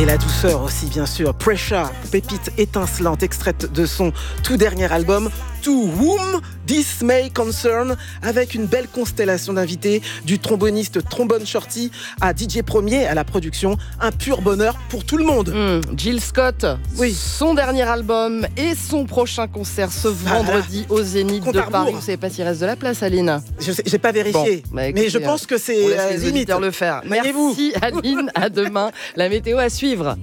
Et la douceur aussi, bien sûr. Pressure, pépite étincelante, extraite de son tout dernier album, To Whom This May Concern, avec une belle constellation d'invités, du tromboniste Trombone Shorty à DJ Premier à la production. Un pur bonheur pour tout le monde. Jill Scott, oui. Son dernier album et son prochain concert ce vendredi au Zénith de Paris. Vous savez pas s'il reste de la place, Aline? J'ai pas vérifié, bon, écoutez, mais je pense que c'est les auditeurs le faire. Merci Aline, à demain. La météo à suivre.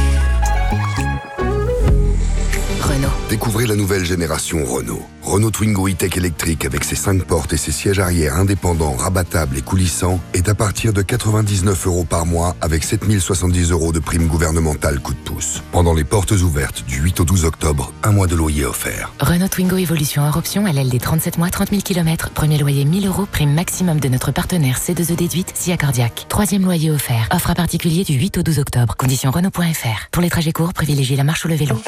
Découvrez la nouvelle génération Renault. Renault Twingo E-Tech électrique avec ses 5 portes et ses sièges arrière indépendants, rabattables et coulissants est à partir de 99 € par mois avec 7070 € de prime gouvernementale coup de pouce. Pendant les portes ouvertes du 8 au 12 octobre, un mois de loyer offert. Renault Twingo Evolution hors option à LLD 37 mois, 30 000 km. Premier loyer 1000 €, prime maximum de notre partenaire C2E déduite, SIA Cardiaque. Troisième loyer offert. Offre à particulier du 8 au 12 octobre. Conditions Renault.fr. Pour les trajets courts, privilégiez la marche ou le vélo.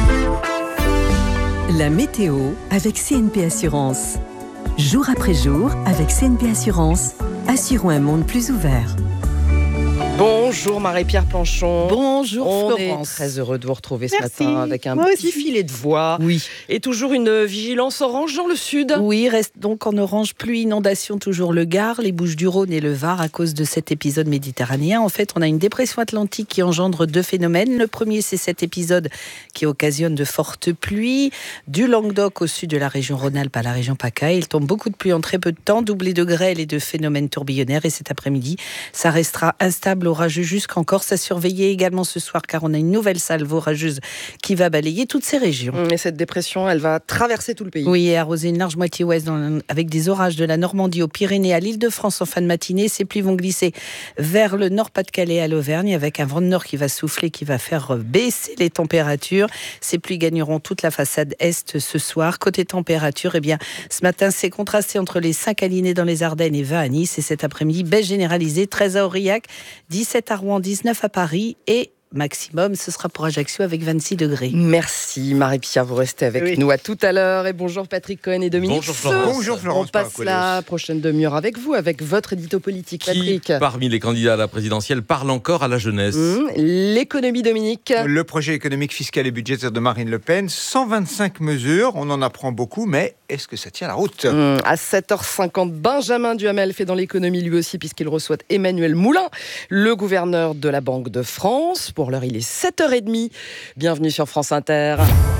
La météo avec CNP Assurance. Jour après jour, avec CNP Assurance, assurons un monde plus ouvert. Bonjour Marie-Pierre Planchon. Bonjour Florence. On est très heureux de vous retrouver ce Merci. matin avec un petit filet de voix. Oui. Et toujours une vigilance orange dans le sud. Oui, reste donc en orange pluie, inondation, toujours le Gard, les Bouches-du-Rhône et le Var à cause de cet épisode méditerranéen. En fait, on a une dépression atlantique qui engendre deux phénomènes. Le premier, c'est cet épisode qui occasionne de fortes pluies du Languedoc au sud de la région Rhône-Alpes à la région PACA. Il tombe beaucoup de pluie en très peu de temps, doublé de grêle et de phénomènes tourbillonnaires. Et cet après-midi, ça restera instable, orageux jusqu'en Corse. À surveiller également ce soir car on a une nouvelle salve orageuse qui va balayer toutes ces régions. Et cette dépression, elle va traverser tout le pays. Oui, et arroser une large moitié ouest avec des orages de la Normandie aux Pyrénées à l'Île-de-France en fin de matinée. Ces pluies vont glisser vers le Nord-Pas-de-Calais à l'Auvergne avec un vent de nord qui va souffler, qui va faire baisser les températures. Ces pluies gagneront toute la façade est ce soir. Côté température, eh bien, ce matin, c'est contrasté entre les 5 à Linné dans les Ardennes et 20 à Nice. Et cet après-midi, baisse généralisée, 13 à Aurillac, 17 à Rouen, 19 à Paris et maximum, ce sera pour Ajaccio avec 26 degrés. Merci Marie-Pierre, vous restez avec nous. À tout à l'heure. Et bonjour Patrick Cohen et Dominique. Bonjour Florence. Bonjour Florence. On passe la prochaine demi-heure avec vous, avec votre édito politique. Patrick. Qui, parmi les candidats à la présidentielle, parle encore à la jeunesse? L'économie, Dominique. Le projet économique, fiscal et budgétaire de Marine Le Pen, 125 mesures, on en apprend beaucoup, mais est-ce que ça tient la route? À 7h50, Benjamin Duhamel fait dans l'économie lui aussi, puisqu'il reçoit Emmanuel Moulin, le gouverneur de la Banque de France. Pour l'heure, il est 7h30. Bienvenue sur France Inter.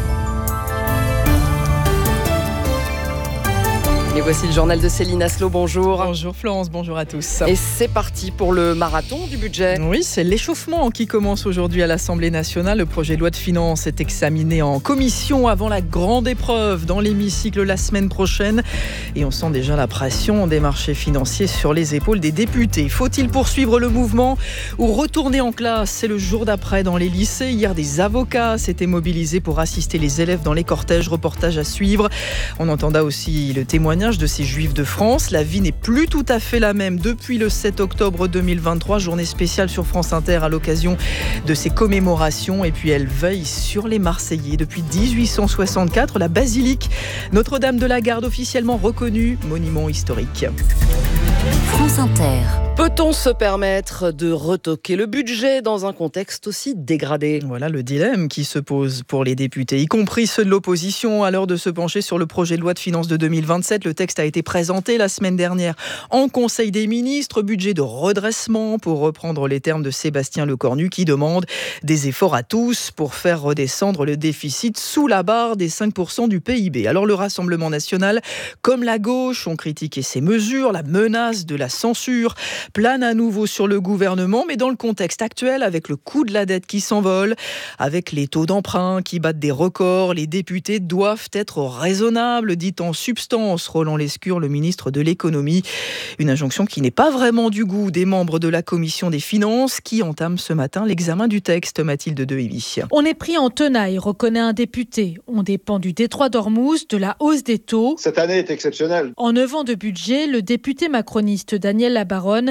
Et voici le journal de Céline Aslo, bonjour. Bonjour Florence, bonjour à tous. Et c'est parti pour le marathon du budget. Oui, c'est l'échauffement qui commence aujourd'hui à l'Assemblée nationale. Le projet de loi de finances est examiné en commission avant la grande épreuve dans l'hémicycle la semaine prochaine. Et on sent déjà la pression des marchés financiers sur les épaules des députés. Faut-il poursuivre le mouvement ou retourner en classe? C'est le jour d'après dans les lycées. Hier, des avocats s'étaient mobilisés pour assister les élèves dans les cortèges. Reportage à suivre. On entenda aussi le témoignage de ces Juifs de France. La vie n'est plus tout à fait la même depuis le 7 octobre 2023, journée spéciale sur France Inter à l'occasion de ces commémorations. Et puis elle veille sur les Marseillais. Depuis 1864, la basilique Notre-Dame de la Garde officiellement reconnue monument historique. France Inter. Peut-on se permettre de retoquer le budget dans un contexte aussi dégradé? Voilà le dilemme qui se pose pour les députés, y compris ceux de l'opposition, à l'heure de se pencher sur le projet de loi de finances de 2027. Le texte a été présenté la semaine dernière en Conseil des ministres. Budget de redressement, pour reprendre les termes de Sébastien Lecornu, qui demande des efforts à tous pour faire redescendre le déficit sous la barre des 5% du PIB. Alors le Rassemblement national, comme la gauche, ont critiqué ces mesures. La menace de la censure plane à nouveau sur le gouvernement, mais dans le contexte actuel, avec le coût de la dette qui s'envole, avec les taux d'emprunt qui battent des records, les députés doivent être raisonnables, dit en substance Roland Lescure, le ministre de l'économie. Une injonction qui n'est pas vraiment du goût des membres de la commission des finances qui entament ce matin l'examen du texte. Mathilde Dehémy. On est pris en tenaille, reconnaît un député. On dépend du détroit d'Ormuz, de la hausse des taux. Cette année est exceptionnelle. En 9 ans de budget, le député macroniste Daniel Labaronne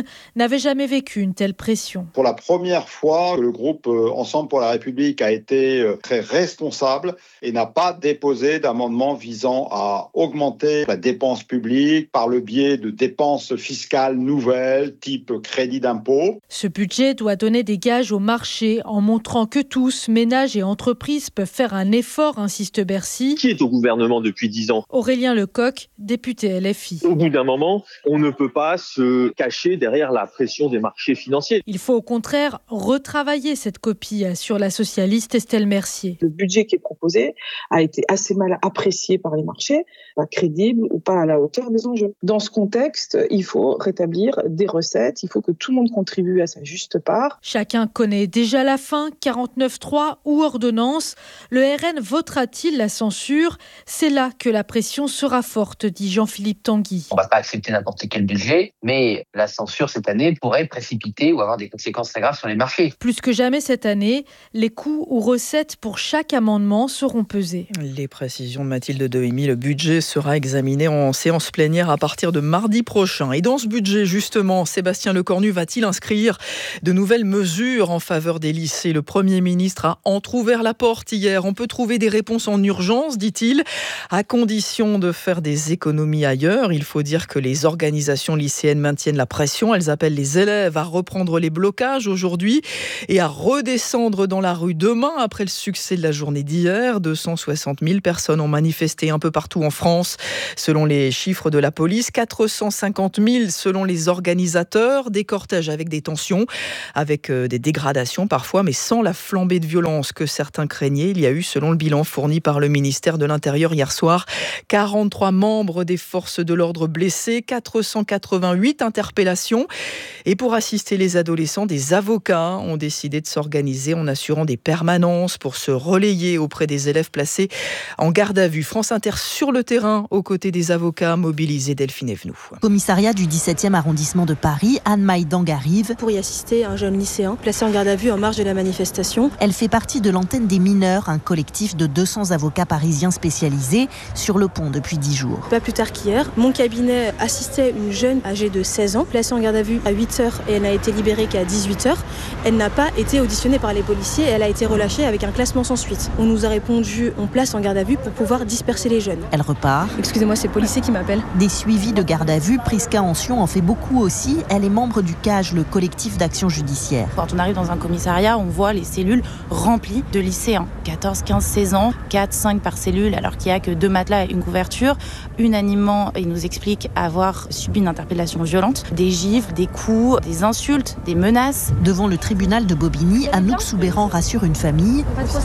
n'avait jamais vécu une telle pression. Pour la première fois, le groupe Ensemble pour la République a été très responsable et n'a pas déposé d'amendement visant à augmenter la dépense publique par le biais de dépenses fiscales nouvelles, type crédit d'impôt. Ce budget doit donner des gages au marché en montrant que tous, ménages et entreprises, peuvent faire un effort, insiste Bercy. Qui est au gouvernement depuis 10 ans ? Aurélien Lecoq, député LFI. Au bout d'un moment, on ne peut pas se cacher derrière la pression des marchés financiers. Il faut au contraire retravailler cette copie, assure la socialiste Estelle Mercier. Le budget qui est proposé a été assez mal apprécié par les marchés, pas crédible ou pas à la hauteur des enjeux. Dans ce contexte, il faut rétablir des recettes, il faut que tout le monde contribue à sa juste part. Chacun connaît déjà la fin, 49.3 ou ordonnance. Le RN votera-t-il la censure ? C'est là que la pression sera forte, dit Jean-Philippe Tanguy. On ne va pas accepter n'importe quel budget, mais la censure cette année pourrait précipiter ou avoir des conséquences très graves sur les marchés. Plus que jamais cette année, les coûts ou recettes pour chaque amendement seront pesés. Les précisions de Mathilde Dehimi, le budget sera examiné en séance plénière à partir de mardi prochain. Et dans ce budget, justement, Sébastien Lecornu va-t-il inscrire de nouvelles mesures en faveur des lycées ? Le Premier ministre a entrouvert la porte hier. On peut trouver des réponses en urgence, dit-il, à condition de faire des économies ailleurs. Il faut dire que les organisations lycéennes maintiennent la pression. Elles appellent les élèves à reprendre les blocages aujourd'hui et à redescendre dans la rue demain après le succès de la journée d'hier. 260 000 personnes ont manifesté un peu partout en France. Selon les chiffres de la police, 450 000 selon les organisateurs. Des cortèges avec des tensions, avec des dégradations parfois, mais sans la flambée de violence que certains craignaient. Il y a eu, selon le bilan fourni par le ministère de l'Intérieur hier soir, 43 membres des forces de l'ordre blessés, 488 interpellations. Et pour assister les adolescents, des avocats ont décidé de s'organiser en assurant des permanences pour se relayer auprès des élèves placés en garde à vue. France Inter sur le terrain, aux côtés des avocats mobilisés. Delphine Evenou. Commissariat du 17e arrondissement de Paris, Anne Maïdang arrive pour y assister un jeune lycéen placé en garde à vue en marge de la manifestation. Elle fait partie de l'antenne des mineurs, un collectif de 200 avocats parisiens spécialisés sur le pont depuis 10 jours. Pas plus tard qu'hier, mon cabinet assistait une jeune âgée de 16 ans placée en garde à vue à 8h et elle n'a été libérée qu'à 18h. Elle n'a pas été auditionnée par les policiers et elle a été relâchée avec un classement sans suite. On nous a répondu, on place en garde à vue pour pouvoir disperser les jeunes. Elle repart. Excusez-moi, c'est le policier qui m'appelle. Des suivis de garde à vue, Prisca Ancion en fait beaucoup aussi. Elle est membre du CAGE, le collectif d'action judiciaire. Quand on arrive dans un commissariat, on voit les cellules remplies de lycéens. 14, 15, 16 ans, 4, 5 par cellule, alors qu'il n'y a que 2 matelas et une couverture. Unanimement, ils nous expliquent avoir subi une interpellation violente, des gifles, des coups, des insultes, des menaces. Devant le tribunal de Bobigny, Anouk Soubéran rassure une famille,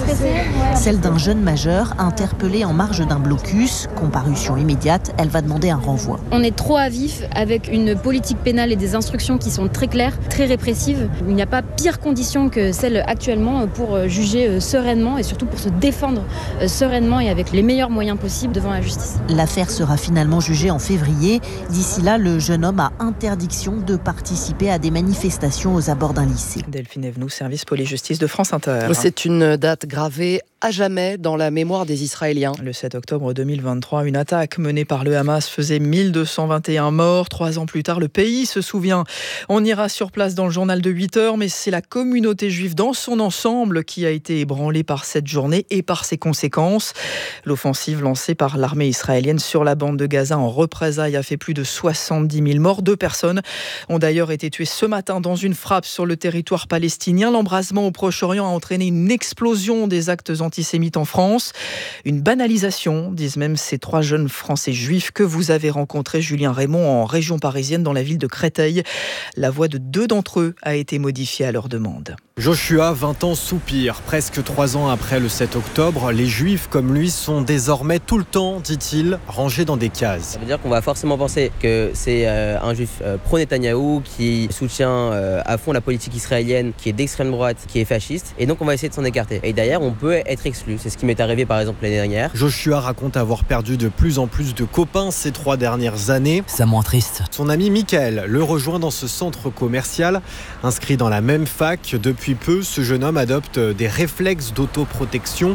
celle d'un jeune majeur interpellé en marge d'un blocus. Comparution immédiate, elle va demander un renvoi. On est trop à vif avec une politique pénale et des instructions qui sont très claires, très répressives. Il n'y a pas pire condition que celle actuellement pour juger sereinement et surtout pour se défendre sereinement et avec les meilleurs moyens possibles devant la justice. L'affaire sera finalement jugée en février. D'ici là, le jeune homme a interdiction de participer à des manifestations aux abords d'un lycée. Delphine Evenou, service police-justice de France Inter. C'est une date gravée à jamais dans la mémoire des Israéliens. Le 7 octobre 2023, une attaque menée par le Hamas faisait 1221 morts. 3 ans plus tard, le pays se souvient. On ira sur place dans le journal de 8h, mais c'est la communauté juive dans son ensemble qui a été ébranlée par cette journée et par ses conséquences. L'offensive lancée par l'armée israélienne sur la bande de Gaza en représailles a fait plus de 70 000 morts. 2 personnes ont d'ailleurs été tuées ce matin dans une frappe sur le territoire palestinien. L'embrasement au Proche-Orient a entraîné une explosion des actes antisémites en France. Une banalisation, disent même ces 3 jeunes Français juifs que vous avez rencontrés, Julien Raymond, en région parisienne, dans la ville de Créteil. La voix de 2 d'entre eux a été modifiée à leur demande. Joshua, 20 ans, soupire. Presque 3 ans après le 7 octobre, les juifs comme lui sont désormais tout le temps, dit-il, rangés dans des cases. Ça veut dire qu'on va forcément penser que c'est un juif pro-Netanyahou qui soutient à fond la politique israélienne, qui est d'extrême droite, qui est fasciste, et donc on va essayer de s'en écarter. Et d'ailleurs, on peut être exclu. C'est ce qui m'est arrivé par exemple l'année dernière. Joshua raconte avoir perdu de plus en plus de copains ces 3 dernières années. Ça me rend triste. Son ami Mickaël le rejoint dans ce centre commercial. Inscrit dans la même fac, depuis peu, ce jeune homme adopte des réflexes d'autoprotection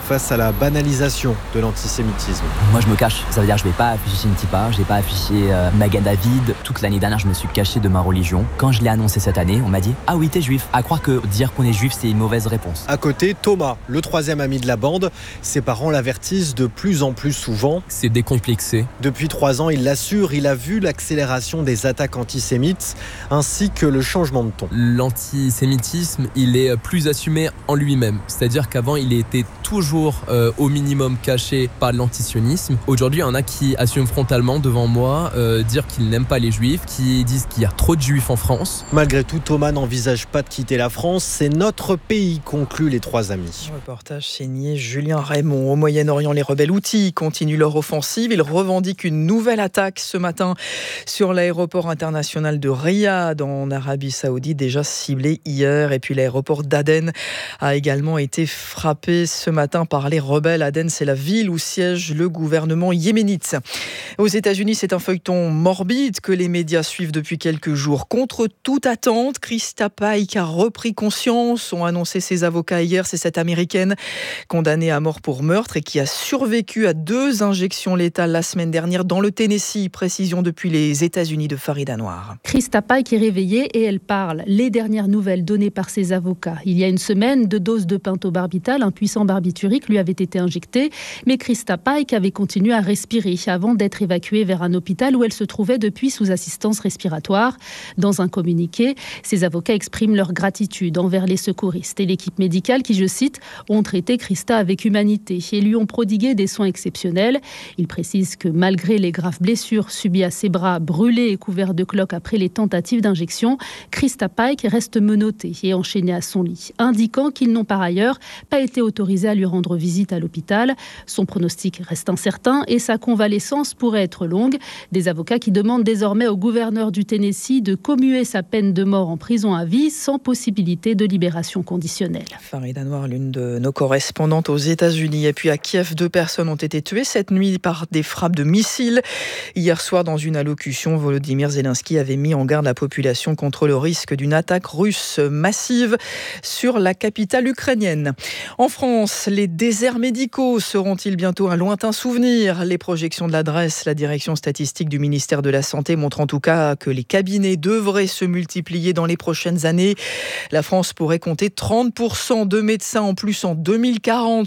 face à la banalisation de l'antisémitisme. Moi je me cache, ça veut dire que je vais pas afficher Shintipa, je vais pas afficher Magen David. Toute l'année dernière je me suis caché de ma religion. Quand je l'ai annoncé cette année, on m'a dit « Ah oui, t'es juif ». À croire que dire qu'on est juif c'est une mauvaise réponse. À côté, Thomas, le troisième ami de la bande, ses parents l'avertissent de plus en plus souvent. C'est décomplexé. Depuis 3 ans, il l'assure, il a vu l'accélération des attaques antisémites ainsi que le changement de ton. L'antisémitisme, il est plus assumé en lui-même. C'est-à-dire qu'avant, il était toujours au minimum caché par l'antisionisme. Aujourd'hui, il y en a qui assument frontalement devant moi dire qu'ils n'aiment pas les juifs, qui disent qu'il y a trop de juifs en France. Malgré tout, Thomas n'envisage pas de quitter la France. C'est notre pays, concluent les 3 amis. Reportage signé Julien Raymond. Au Moyen-Orient, les rebelles Houthis continuent leur offensive. Ils revendiquent une nouvelle attaque ce matin sur l'aéroport international de Riyad en Arabie Saoudite, déjà ciblé hier. Et puis l'aéroport d'Aden a également été frappé ce matin par les rebelles. Aden, c'est la ville où siège le gouvernement yéménite. Aux États-Unis, c'est un feuilleton morbide que les médias suivent depuis quelques jours. Contre toute attente, Krista Paik a repris conscience, ont annoncé ses avocats hier. C'est cette Américaine condamnée à mort pour meurtre et qui a survécu à 2 injections létales la semaine dernière dans le Tennessee. Précision depuis les États-Unis de Farid Anwar. Krista Paik est réveillée et elle parle. Les dernières nouvelles données par ses avocats. Il y a une semaine, 2 doses de pentobarbital, un puissant barbiturique, lui avaient été injectées. Mais Krista Paik avait continué à respirer avant d'être évacuée vers un hôpital où elle se trouvait depuis sous assistance respiratoire. Dans un communiqué, ses avocats expriment leur gratitude envers les secouristes et l'équipe médicale qui, je cite, ont traité Krista avec humanité et lui ont prodigué des soins exceptionnels. Il précise que malgré les graves blessures subies à ses bras, brûlés et couverts de cloques après les tentatives d'injection, Krista Paik reste menottée et enchaînée à son lit, indiquant qu'ils n'ont par ailleurs pas été autorisés à lui rendre visite à l'hôpital. Son pronostic reste incertain et sa convalescence pourrait être longue. Des avocats qui demandent désormais au gouverneur du Tennessee de commuer sa peine de mort en prison à vie sans possibilité de libération conditionnelle. Farid Anwar, l'une de nos correspondantes aux États-Unis. Et puis à Kiev, 2 personnes ont été tuées cette nuit par des frappes de missiles. Hier soir, dans une allocution, Volodymyr Zelensky avait mis en garde la population contre le risque d'une attaque russe massive sur la capitale ukrainienne. En France, les déserts médicaux seront-ils bientôt un lointain souvenir ? Les projections de l'adresse, la direction statistique du ministère de la Santé montrent en tout cas que les cabinets devraient se multiplier dans les prochaines années. La France pourrait compter 30% de médecins en plus en 2040,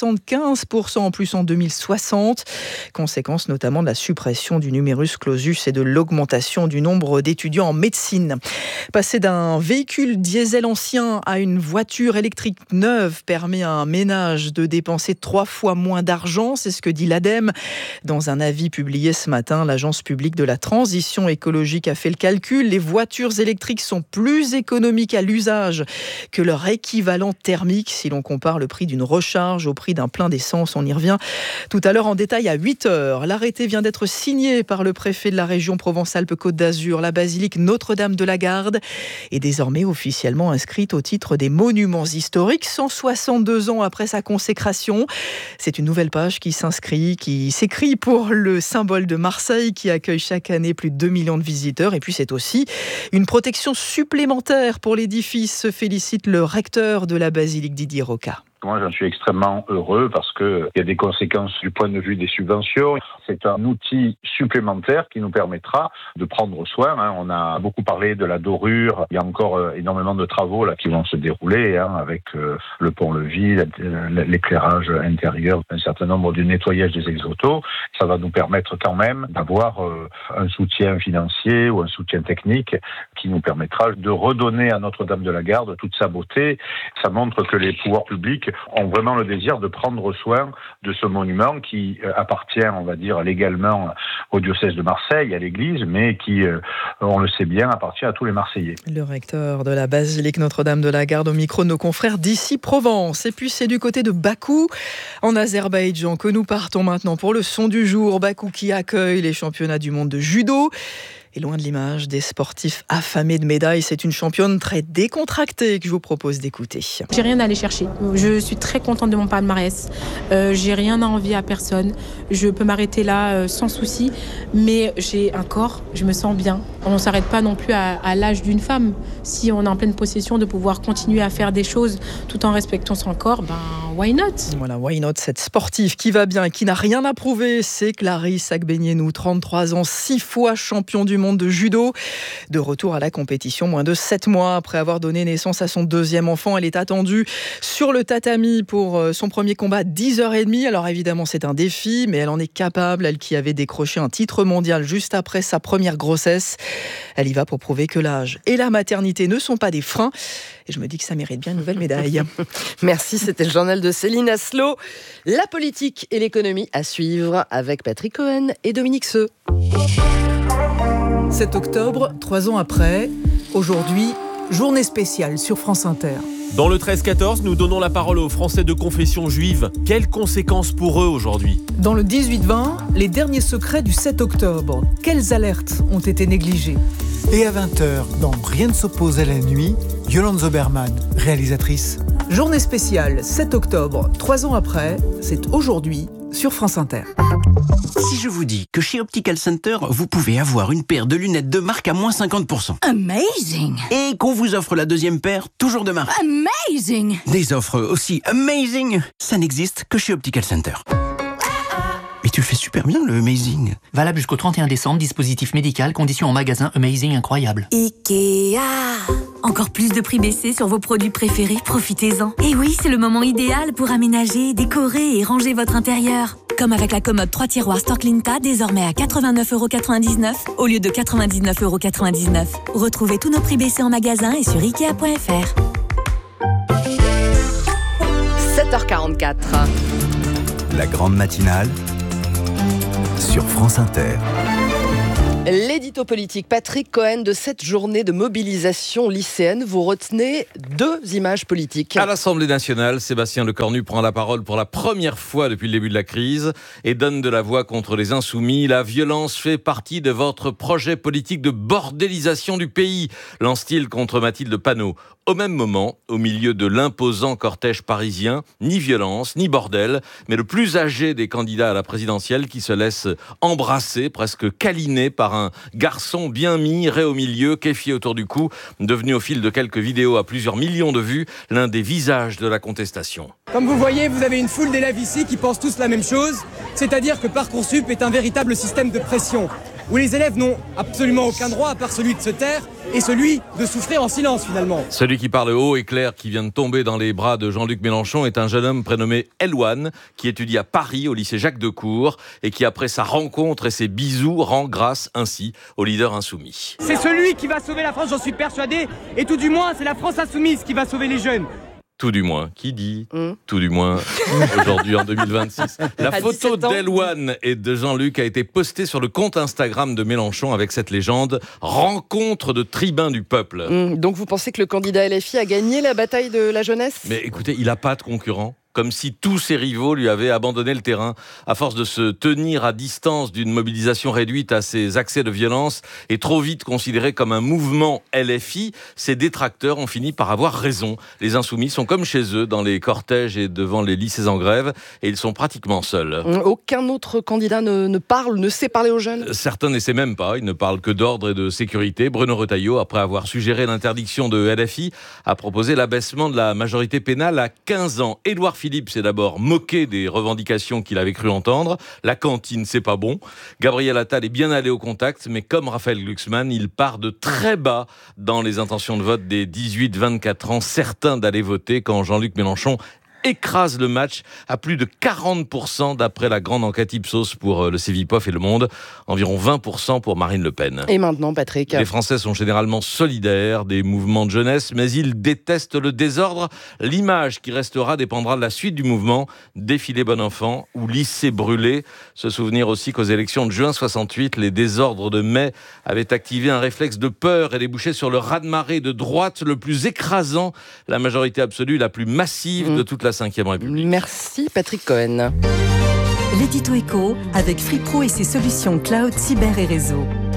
75% en plus en 2060. Conséquence notamment de la suppression du numerus clausus et de l'augmentation du nombre d'étudiants en médecine. Passer d'un véhicule diesel ancien à une voiture électrique neuve permet à un ménage de dépenser 3 fois moins d'argent, c'est ce que dit l'ADEME. Dans un avis publié ce matin, l'Agence publique de la transition écologique a fait le calcul. Les voitures électriques sont plus économiques à l'usage que leur équivalent thermique si l'on compare le prix d'une recharge au prix d'un plein d'essence. On y revient tout à l'heure en détail à 8h. L'arrêté vient d'être signé par le préfet de la région Provence-Alpes-Côte d'Azur. La basilique Notre-Dame de la Garde est désormais officiellement inscrite au titre des monuments historiques 162 ans après sa consécration. C'est une nouvelle page qui s'écrit pour le symbole de Marseille qui accueille chaque année plus de 2 millions de visiteurs. Et puis c'est aussi une protection supplémentaire pour l'édifice, se félicite le recteur de la basilique Didier Roca. Moi, j'en suis extrêmement heureux parce qu'il y a des conséquences du point de vue des subventions. C'est un outil supplémentaire qui nous permettra de prendre soin. On a beaucoup parlé de la dorure. Il y a encore énormément de travaux là qui vont se dérouler avec le pont-levis, l'éclairage intérieur, un certain nombre de nettoyages des exotos. Ça va nous permettre quand même d'avoir un soutien financier ou un soutien technique qui nous permettra de redonner à Notre-Dame de la Garde toute sa beauté. Ça montre que les pouvoirs publics ont vraiment le désir de prendre soin de ce monument qui appartient, on va dire, légalement au diocèse de Marseille, à l'église, mais qui, on le sait bien, appartient à tous les Marseillais. Le recteur de la basilique Notre-Dame de la Garde au micro de nos confrères d'ici Provence. Et puis c'est du côté de Bakou, en Azerbaïdjan, que nous partons maintenant pour le son du jour. Bakou qui accueille les championnats du monde de judo. Et loin de l'image des sportifs affamés de médailles, c'est une championne très décontractée que je vous propose d'écouter. J'ai rien à aller chercher. Je suis très contente de mon palmarès. J'ai rien à envier à personne. Je peux m'arrêter là sans souci. Mais j'ai un corps, je me sens bien. On ne s'arrête pas non plus à l'âge d'une femme. Si on est en pleine possession de pouvoir continuer à faire des choses tout en respectant son corps, why not ? Voilà, why not, cette sportive qui va bien et qui n'a rien à prouver, c'est Clarisse Agbenienou, 33 ans, 6 fois champion du monde de judo. De retour à la compétition, moins de 7 mois après avoir donné naissance à son deuxième enfant. Elle est attendue sur le tatami pour son premier combat, 10h30. Alors évidemment, c'est un défi, mais elle en est capable. Elle qui avait décroché un titre mondial juste après sa première grossesse. Elle y va pour prouver que l'âge et la maternité ne sont pas des freins. Et je me dis que ça mérite bien une nouvelle médaille. Merci, c'était le journal de Céline Asselot. La politique et l'économie à suivre avec Patrick Cohen et Dominique Seux. 7 octobre, 3 ans après, aujourd'hui, journée spéciale sur France Inter. Dans le 13-14, nous donnons la parole aux Français de confession juive. Quelles conséquences pour eux aujourd'hui ? Dans le 18-20, les derniers secrets du 7 octobre. Quelles alertes ont été négligées ? Et à 20h, dans Rien ne s'oppose à la nuit, Yolande Zoberman, réalisatrice. Journée spéciale, 7 octobre, 3 ans après, c'est aujourd'hui sur France Inter. Si je vous dis que chez Optical Center, vous pouvez avoir une paire de lunettes de marque à moins 50%. Amazing! Et qu'on vous offre la deuxième paire, toujours de marque. Amazing! Des offres aussi amazing, ça n'existe que chez Optical Center. Mais tu le fais super bien, le Amazing. Valable jusqu'au 31 décembre, dispositif médical, conditions en magasin, Amazing incroyable. Ikea. Encore plus de prix baissés sur vos produits préférés, profitez-en. Et oui, c'est le moment idéal pour aménager, décorer et ranger votre intérieur. Comme avec la commode 3 tiroirs Storklinta, désormais à 89,99€ au lieu de 99,99€. Retrouvez tous nos prix baissés en magasin et sur Ikea.fr. 7h44. La grande matinale sur France Inter. L'édito politique, Patrick Cohen, de cette journée de mobilisation lycéenne, vous retenez 2 images politiques. À l'Assemblée nationale, Sébastien Lecornu prend la parole pour la première fois depuis le début de la crise et donne de la voix contre les insoumis. La violence fait partie de votre projet politique de bordélisation du pays, lance-t-il contre Mathilde Panot. Au même moment, au milieu de l'imposant cortège parisien, ni violence, ni bordel, mais le plus âgé des candidats à la présidentielle qui se laisse embrasser, presque câliner par un garçon bien mis, ré au milieu, kéfié autour du cou, devenu au fil de quelques vidéos à plusieurs millions de vues, l'un des visages de la contestation. Comme vous voyez, vous avez une foule d'élèves ici qui pensent tous la même chose, c'est-à-dire que Parcoursup est un véritable système de pression, où les élèves n'ont absolument aucun droit à part celui de se taire et celui de souffrir en silence finalement. Celui qui parle haut et clair, qui vient de tomber dans les bras de Jean-Luc Mélenchon, est un jeune homme prénommé Elouane, qui étudie à Paris au lycée Jacques Decour et qui, après sa rencontre et ses bisous, rend grâce ainsi au leader insoumis. C'est celui qui va sauver la France, j'en suis persuadé, et tout du moins c'est la France insoumise qui va sauver les jeunes. Tout du moins. Qui dit tout du moins aujourd'hui en 2026. La photo d'Elouane et de Jean-Luc a été postée sur le compte Instagram de Mélenchon avec cette légende « Rencontre de tribuns du peuple ». Donc vous pensez que le candidat LFI a gagné la bataille de la jeunesse ? Mais écoutez, il n'a pas de concurrent. Comme si tous ses rivaux lui avaient abandonné le terrain, à force de se tenir à distance d'une mobilisation réduite à ses accès de violence et trop vite considéré comme un mouvement LFI, ses détracteurs ont fini par avoir raison. Les insoumis sont comme chez eux dans les cortèges et devant les lycées en grève et ils sont pratiquement seuls. Aucun autre candidat ne parle, ne sait parler aux jeunes ? Certains n'essaient même pas, ils ne parlent que d'ordre et de sécurité. Bruno Retailleau, après avoir suggéré l'interdiction de LFI, a proposé l'abaissement de la majorité pénale à 15 ans. Édouard Philippe s'est d'abord moqué des revendications qu'il avait cru entendre. La cantine, c'est pas bon. Gabriel Attal est bien allé au contact, mais comme Raphaël Glucksmann, il part de très bas dans les intentions de vote des 18-24 ans, certains d'aller voter quand Jean-Luc Mélenchon écrase le match à plus de 40% d'après la grande enquête Ipsos pour le Cevipof et Le Monde, environ 20% pour Marine Le Pen. Et maintenant, Patrick ? Les Français sont généralement solidaires des mouvements de jeunesse, mais ils détestent le désordre. L'image qui restera dépendra de la suite du mouvement, défilé bon enfant ou lycée brûlé. Se souvenir aussi qu'aux élections de juin 68, les désordres de mai avaient activé un réflexe de peur et débouché sur le raz-de-marée de droite le plus écrasant, la majorité absolue la plus massive de toute la Ve République. Merci Patrick Cohen. L'édito éco avec Free Pro et ses solutions cloud, cyber et réseau.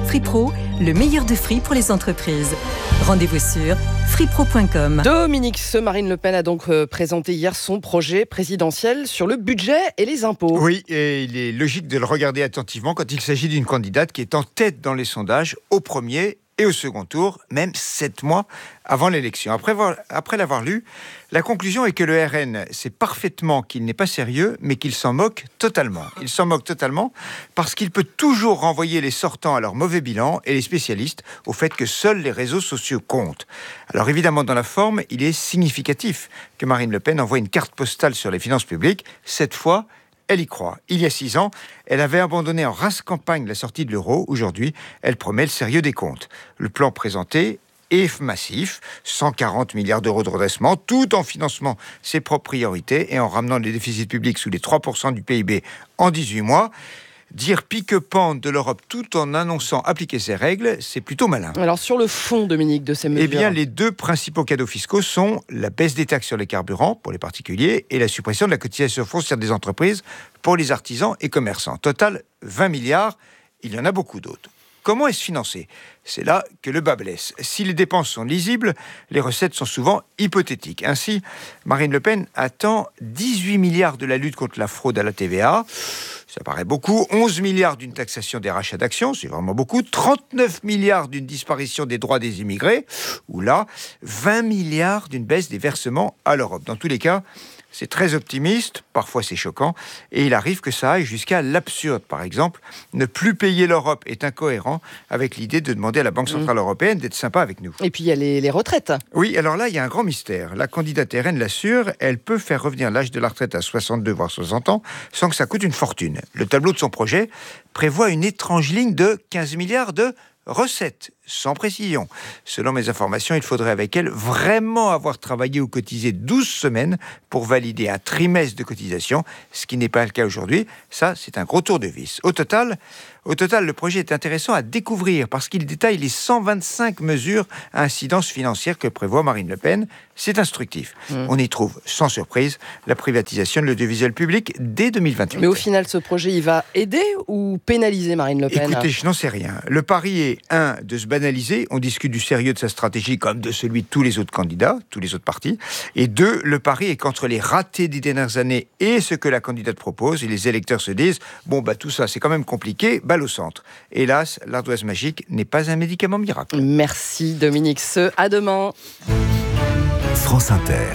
FreePro, le meilleur de Free pour les entreprises. Rendez-vous sur freepro.com. Dominique Seux, Marine Le Pen a donc présenté hier son projet présidentiel sur le budget et les impôts. Oui, et il est logique de le regarder attentivement quand il s'agit d'une candidate qui est en tête dans les sondages au premier et au second tour, même 7 mois avant l'élection. Après l'avoir lu, la conclusion est que le RN sait parfaitement qu'il n'est pas sérieux, mais qu'il s'en moque totalement. Il s'en moque totalement parce qu'il peut toujours renvoyer les sortants à leur mauvais bilan et les spécialistes au fait que seuls les réseaux sociaux comptent. Alors évidemment, dans la forme, il est significatif que Marine Le Pen envoie une carte postale sur les finances publiques. Cette fois, elle y croit. Il y a 6 ans, elle avait abandonné en race campagne la sortie de l'euro. Aujourd'hui, elle promet le sérieux des comptes. Le plan présenté est massif, 140 milliards d'euros de redressement, tout en finançant ses propres priorités et en ramenant les déficits publics sous les 3% du PIB en 18 mois. Dire pique-pente de l'Europe tout en annonçant appliquer ses règles, c'est plutôt malin. Alors sur le fond, Dominique, de ces mesures... Eh bien, les 2 principaux cadeaux fiscaux sont la baisse des taxes sur les carburants pour les particuliers et la suppression de la cotisation foncière des entreprises pour les artisans et commerçants. Total, 20 milliards, il y en a beaucoup d'autres. Comment est-ce financé ? C'est là que le bas blesse. Si les dépenses sont lisibles, les recettes sont souvent hypothétiques. Ainsi, Marine Le Pen attend 18 milliards de la lutte contre la fraude à la TVA. Ça paraît beaucoup. 11 milliards d'une taxation des rachats d'actions, c'est vraiment beaucoup. 39 milliards d'une disparition des droits des immigrés. Ou là, 20 milliards d'une baisse des versements à l'Europe. Dans tous les cas, c'est très optimiste, parfois c'est choquant, et il arrive que ça aille jusqu'à l'absurde. Par exemple, ne plus payer l'Europe est incohérent avec l'idée de demander à la Banque Centrale Européenne d'être sympa avec nous. Et puis il y a les retraites. Oui, alors là, il y a un grand mystère. La candidate RN l'assure, elle peut faire revenir l'âge de la retraite à 62 voire 60 ans sans que ça coûte une fortune. Le tableau de son projet prévoit une étrange ligne de 15 milliards de recettes, sans précision. Selon mes informations, il faudrait avec elle vraiment avoir travaillé ou cotisé 12 semaines pour valider un trimestre de cotisation, ce qui n'est pas le cas aujourd'hui. Ça, c'est un gros tour de vis. Au total, le projet est intéressant à découvrir parce qu'il détaille les 125 mesures à incidence financière que prévoit Marine Le Pen. C'est instructif. On y trouve, sans surprise, la privatisation de l'audiovisuel public dès 2028. Mais au final, ce projet, il va aider ou pénaliser Marine Le Pen ? Écoutez, je n'en sais rien. Le pari est, 1, de se banaliser. On discute du sérieux de sa stratégie comme de celui de tous les autres candidats, tous les autres partis. Et 2, le pari est qu'entre les ratés des dernières années et ce que la candidate propose, et les électeurs se disent, tout ça, c'est quand même compliqué, balle au centre. Hélas, l'ardoise magique n'est pas un médicament miracle. Merci Dominique Seux. À demain. France Inter.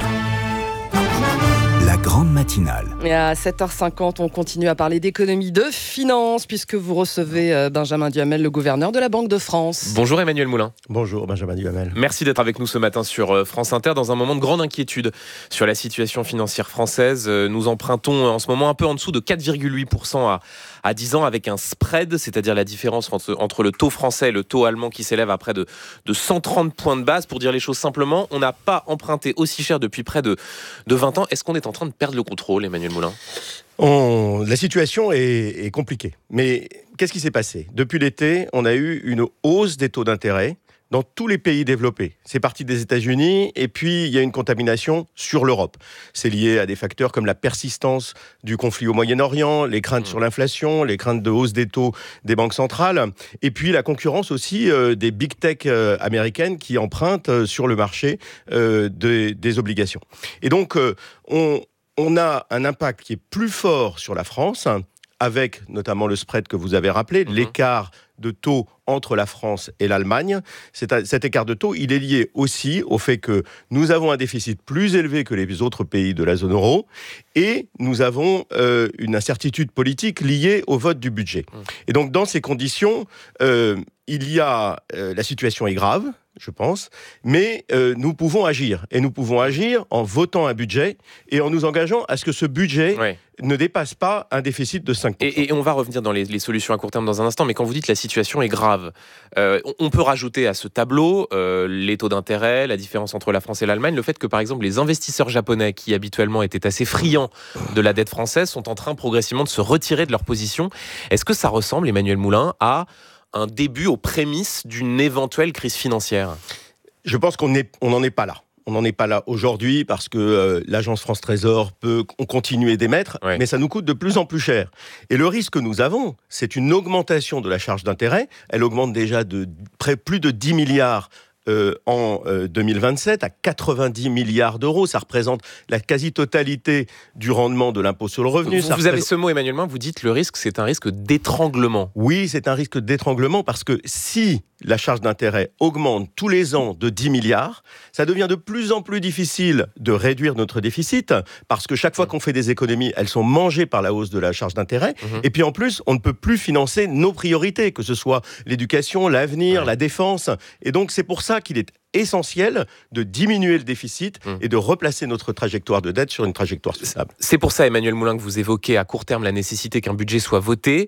La grande matinale. Et à 7h50, on continue à parler d'économie, de finances, puisque vous recevez Benjamin Duhamel, le gouverneur de la Banque de France. Bonjour Emmanuel Moulin. Bonjour Benjamin Duhamel. Merci d'être avec nous ce matin sur France Inter dans un moment de grande inquiétude sur la situation financière française. Nous empruntons en ce moment un peu en dessous de 4,8% à 10 ans avec un spread, c'est-à-dire la différence entre le taux français et le taux allemand qui s'élève à près de 130 points de base. Pour dire les choses simplement, on n'a pas emprunté aussi cher depuis près de 20 ans. Est-ce qu'on est en train de perdre le contrôle, Emmanuel Moulin ? La situation est compliquée. Mais qu'est-ce qui s'est passé ? Depuis l'été, on a eu une hausse des taux d'intérêt dans tous les pays développés. C'est parti des États-Unis et puis il y a une contamination sur l'Europe. C'est lié à des facteurs comme la persistance du conflit au Moyen-Orient, les craintes sur l'inflation, les craintes de hausse des taux des banques centrales et puis la concurrence aussi des big tech américaines qui empruntent sur le marché des obligations. Et donc on a un impact qui est plus fort sur la France avec notamment le spread que vous avez rappelé, l'écart de taux entre la France et l'Allemagne. Cet écart de taux, il est lié aussi au fait que nous avons un déficit plus élevé que les autres pays de la zone euro et nous avons une incertitude politique liée au vote du budget. Et donc, dans ces conditions, la situation est grave, je pense, mais nous pouvons agir. Et nous pouvons agir en votant un budget et en nous engageant à ce que ce budget ne dépasse pas un déficit de 5%. Et on va revenir dans les solutions à court terme dans un instant, mais quand vous dites la situation est grave, on peut rajouter à ce tableau les taux d'intérêt, la différence entre la France et l'Allemagne, le fait que par exemple les investisseurs japonais qui habituellement étaient assez friands de la dette française sont en train progressivement de se retirer de leur position. Est-ce que ça ressemble, Emmanuel Moulin, à un début aux prémices d'une éventuelle crise financière ? Je pense qu'on n'en est pas là. On n'en est pas là aujourd'hui parce que l'agence France Trésor peut continuer d'émettre, mais ça nous coûte de plus en plus cher. Et le risque que nous avons, c'est une augmentation de la charge d'intérêt. Elle augmente déjà de plus de 10 milliards en 2027 à 90 milliards d'euros. Ça représente la quasi-totalité du rendement de l'impôt sur le revenu. Vous avez ce mot, Emmanuel Macron, vous dites le risque, c'est un risque d'étranglement. Oui, c'est un risque d'étranglement parce que si la charge d'intérêt augmente tous les ans de 10 milliards, ça devient de plus en plus difficile de réduire notre déficit parce que chaque fois qu'on fait des économies, elles sont mangées par la hausse de la charge d'intérêt. Et puis en plus, on ne peut plus financer nos priorités, que ce soit l'éducation, l'avenir, la défense. Et donc c'est pour ça qu'il est essentiel de diminuer le déficit et de replacer notre trajectoire de dette sur une trajectoire stable. C'est pour ça, Emmanuel Moulin, que vous évoquez à court terme la nécessité qu'un budget soit voté.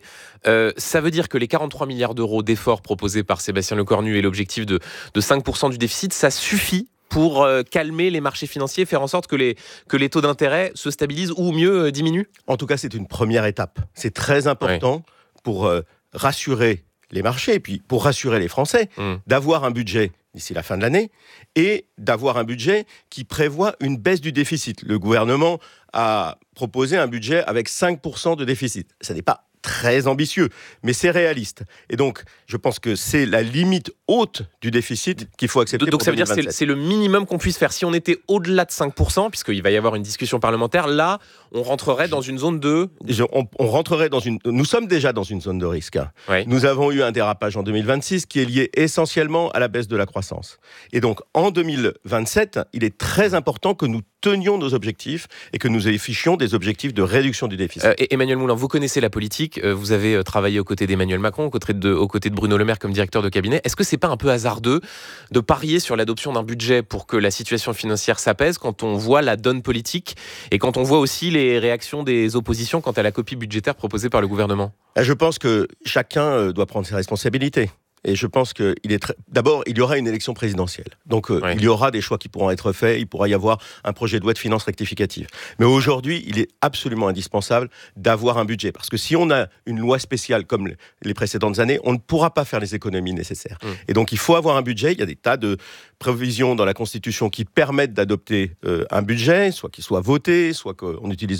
Ça veut dire que les 43 milliards d'euros d'efforts proposés par Sébastien Lecornu et l'objectif de 5% du déficit, ça suffit pour calmer les marchés financiers, faire en sorte que les taux d'intérêt se stabilisent ou mieux diminuent ? En tout cas, c'est une première étape. C'est très important pour rassurer les marchés et puis pour rassurer les Français d'avoir un budget d'ici la fin de l'année, et d'avoir un budget qui prévoit une baisse du déficit. Le gouvernement a proposé un budget avec 5% de déficit. Ça n'est pas très ambitieux, mais c'est réaliste. Et donc, je pense que c'est la limite haute du déficit qu'il faut accepter. Donc ça veut dire que c'est le minimum qu'on puisse faire. Si on était au-delà de 5%, puisqu'il va y avoir une discussion parlementaire, là, on rentrerait dans une zone de... On rentrerait dans une... Nous sommes déjà dans une zone de risque. Nous avons eu un dérapage en 2026 qui est lié essentiellement à la baisse de la croissance. Et donc, en 2027, il est très important que nous tenions nos objectifs et que nous affichions des objectifs de réduction du déficit. Emmanuel Moulin, vous connaissez la politique, vous avez travaillé aux côtés d'Emmanuel Macron, aux côtés de Bruno Le Maire comme directeur de cabinet. Est-ce que c'est pas un peu hasardeux de parier sur l'adoption d'un budget pour que la situation financière s'apaise quand on voit la donne politique et quand on voit aussi les réactions des oppositions quant à la copie budgétaire proposée par le gouvernement ? Je pense que chacun doit prendre ses responsabilités. Et je pense d'abord, il y aura une élection présidentielle. Donc, il y aura des choix qui pourront être faits. Il pourra y avoir un projet de loi de finances rectificative. Mais aujourd'hui, il est absolument indispensable d'avoir un budget. Parce que si on a une loi spéciale comme les précédentes années, on ne pourra pas faire les économies nécessaires. Et donc, il faut avoir un budget. Il y a des tas de prévisions dans la Constitution qui permettent d'adopter un budget, soit qu'il soit voté, soit qu'on utilise